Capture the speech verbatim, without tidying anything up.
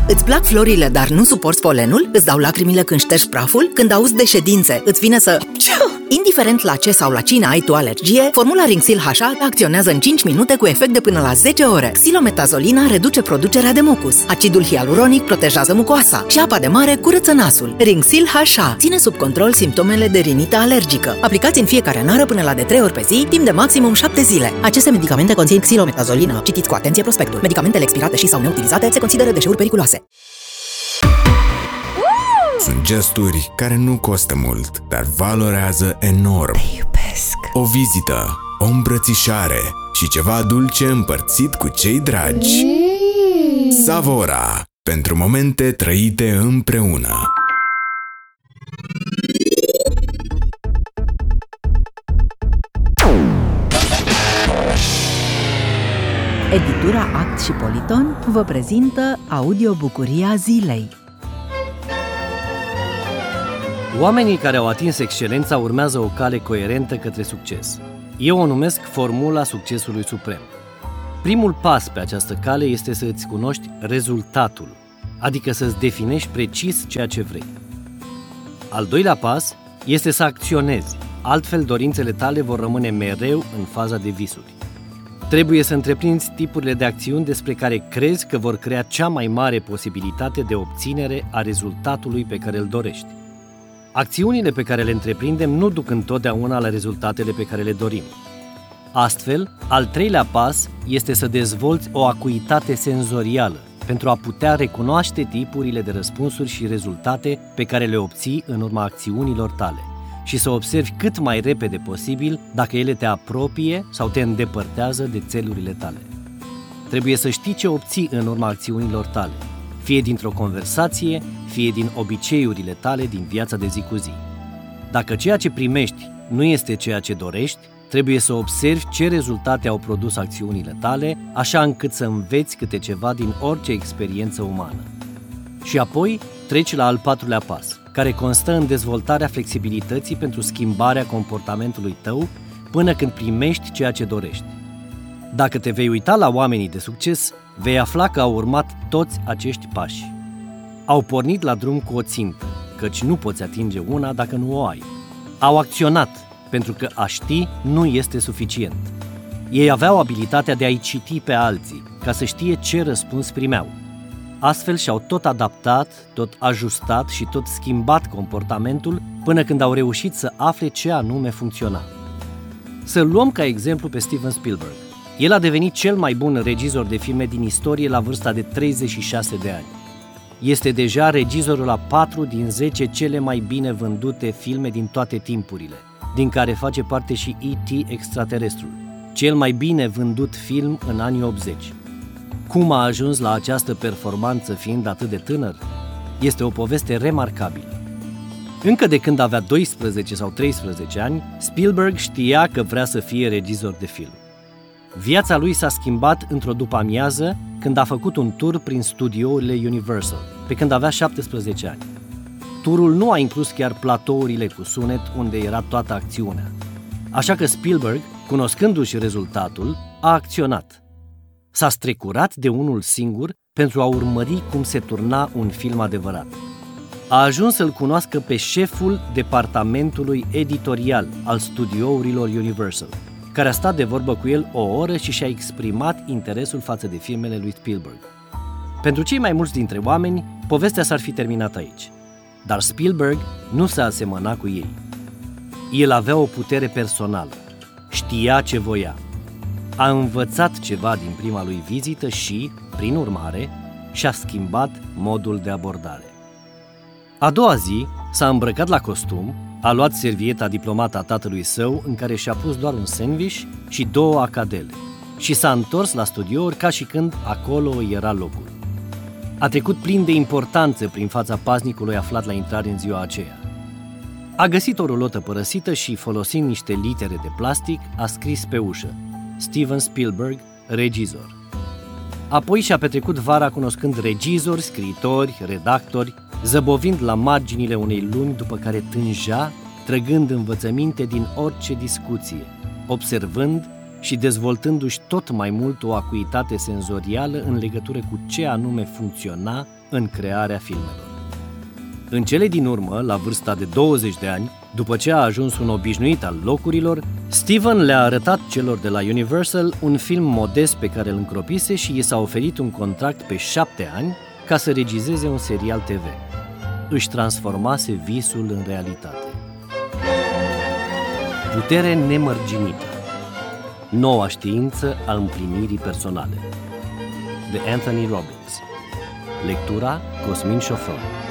Îți plac florile, dar nu suporți polenul? Îți dau lacrimile când ștergi praful? Când auzi de ședințe, îți vine să... Indiferent la ce sau la cine ai tu alergie, formula Rinxil H A acționează în cinci minute cu efect de până la zece ore. Xilometazoline reduce producerea de mucus. Acidul hialuronic protejează mucoasa și apa de mare curăță nasul. Rinxil H A ține sub control simptomele de rinită alergică. Aplicați în fiecare nară până la de trei ori pe zi, timp de maximum șapte zile. Aceste medicamente conțin xilometazolină. Citiți cu atenție prospectul. Medicamentele expirate și sau neutilizate se consideră deșeuri periculoase. Sunt gesturi care nu costă mult, dar valorează enorm. Te iubesc. O vizită, o îmbrățișare și ceva dulce împărțit cu cei dragi. Mm. Savora, pentru momente trăite împreună. Editura Act și Politon vă prezintă audiobucuria zilei. Oamenii care au atins excelența urmează o cale coerentă către succes. Eu o numesc formula succesului suprem. Primul pas pe această cale este să îți cunoști rezultatul, adică să-ți definești precis ceea ce vrei. Al doilea pas este să acționezi, altfel dorințele tale vor rămâne mereu în faza de visuri. Trebuie să întreprinzi tipurile de acțiuni despre care crezi că vor crea cea mai mare posibilitate de obținere a rezultatului pe care îl dorești. Acțiunile pe care le întreprindem nu duc întotdeauna la rezultatele pe care le dorim. Astfel, al treilea pas este să dezvolți o acuitate senzorială pentru a putea recunoaște tipurile de răspunsuri și rezultate pe care le obții în urma acțiunilor tale și să observi cât mai repede posibil dacă ele te apropie sau te îndepărtează de țelurile tale. Trebuie să știi ce obții în urma acțiunilor tale, fie dintr-o conversație, fie din obiceiurile tale din viața de zi cu zi. Dacă ceea ce primești nu este ceea ce dorești, trebuie să observi ce rezultate au produs acțiunile tale, așa încât să înveți câte ceva din orice experiență umană. Și apoi treci la al patrulea pas, care constă în dezvoltarea flexibilității pentru schimbarea comportamentului tău până când primești ceea ce dorești. Dacă te vei uita la oamenii de succes, vei afla că au urmat toți acești pași. Au pornit la drum cu o țintă, căci nu poți atinge una dacă nu o ai. Au acționat, pentru că a ști nu este suficient. Ei aveau abilitatea de a-i citi pe alții, ca să știe ce răspuns primeau. Astfel și-au tot adaptat, tot ajustat și tot schimbat comportamentul până când au reușit să afle ce anume funcționa. Să-l luăm ca exemplu pe Steven Spielberg. El a devenit cel mai bun regizor de filme din istorie la vârsta de treizeci și șase de ani. Este deja regizorul la patru din zece cele mai bine vândute filme din toate timpurile, din care face parte și E T Extraterestrul, cel mai bine vândut film în anii optzeci. Cum a ajuns la această performanță fiind atât de tânăr? Este o poveste remarcabilă. Încă de când avea doisprezece sau treisprezece ani, Spielberg știa că vrea să fie regizor de film. Viața lui s-a schimbat într-o după-amiază când a făcut un tur prin studiourile Universal, pe când avea șaptesprezece ani. Turul nu a inclus chiar platourile cu sunet unde era toată acțiunea. Așa că Spielberg, cunoscându-și rezultatul, a acționat. S-a strecurat de unul singur pentru a urmări cum se turna un film adevărat. A ajuns să-l cunoască pe șeful departamentului editorial al studiourilor Universal, care a stat de vorbă cu el o oră și și-a exprimat interesul față de filmele lui Spielberg. Pentru cei mai mulți dintre oameni, povestea s-ar fi terminat aici. Dar Spielberg nu se asemăna cu ei. El avea o putere personală, știa ce voia, a învățat ceva din prima lui vizită și, prin urmare, și-a schimbat modul de abordare. A doua zi s-a îmbrăcat la costum, a luat servieta diplomată a tatălui său în care și-a pus doar un sandwich și două acadele și s-a întors la studiouri ca și când acolo era locul. A trecut plin de importanță prin fața paznicului aflat la intrare în ziua aceea. A găsit o rulotă părăsită și, folosind niște litere de plastic, a scris pe ușă: Steven Spielberg, regizor. Apoi și-a petrecut vara cunoscând regizori, scriitori, redactori, zăbovind la marginile unei lumi după care tânja, trăgând învățăminte din orice discuție, observând și dezvoltându-și tot mai mult o acuitate senzorială în legătură cu ce anume funcționa în crearea filmelor. În cele din urmă, la vârsta de douăzeci de ani, după ce a ajuns un obișnuit al locurilor, Steven le-a arătat celor de la Universal un film modest pe care îl încropise și i s-a oferit un contract pe șapte ani ca să regizeze un serial T V. Își transformase visul în realitate. Putere nemărginită. Noua știință a împlinirii personale. De Anthony Robbins. Lectura Cosmin Șofron.